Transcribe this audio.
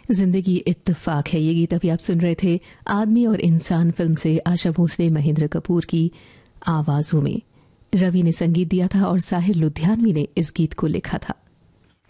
जिंदगी इत्तेफाक है, ये गीत अभी आप सुन रहे थे आदमी और इंसान फिल्म से आशा भोसले महेंद्र कपूर की आवाजों में। रवि ने संगीत दिया था और साहिर लुधियानवी ने इस गीत को लिखा था।